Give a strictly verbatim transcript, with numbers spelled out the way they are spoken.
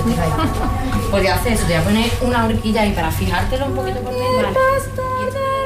Pues voy a hacer eso, te voy a poner una horquilla ahí para fijártelo un poquito por dentro. Vale.